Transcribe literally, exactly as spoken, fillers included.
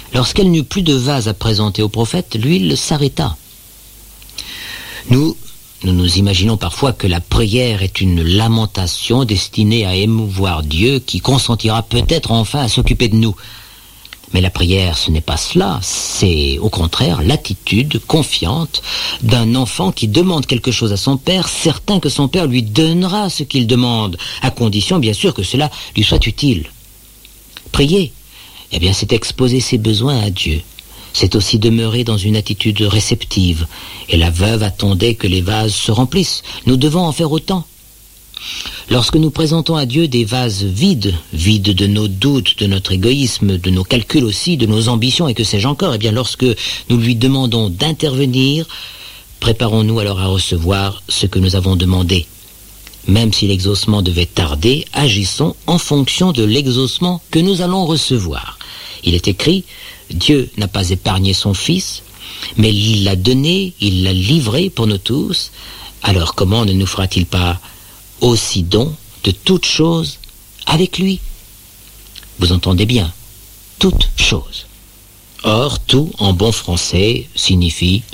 Lorsqu'elle n'eut plus de vase à présenter au prophète, l'huile s'arrêta. Nous, nous nous imaginons parfois que la prière est une lamentation destinée à émouvoir Dieu qui consentira peut-être enfin à s'occuper de nous. Mais la prière, ce n'est pas cela, c'est au contraire l'attitude confiante d'un enfant qui demande quelque chose à son père, certain que son père lui donnera ce qu'il demande, à condition bien sûr que cela lui soit utile. Prier, eh bien c'est exposer ses besoins à Dieu. C'est aussi demeurer dans une attitude réceptive. Et la veuve attendait que les vases se remplissent. Nous devons en faire autant. Lorsque nous présentons à Dieu des vases vides, vides de nos doutes, de notre égoïsme, de nos calculs aussi, de nos ambitions et que sais-je encore, eh bien lorsque nous lui demandons d'intervenir, préparons-nous alors à recevoir ce que nous avons demandé. Même si l'exaucement devait tarder, agissons en fonction de l'exaucement que nous allons recevoir. Il est écrit, Dieu n'a pas épargné son Fils, mais il l'a donné, il l'a livré pour nous tous. Alors comment ne nous fera-t-il pas aussi don de toutes choses avec lui? Vous entendez bien, toutes choses. Or, tout en bon français signifie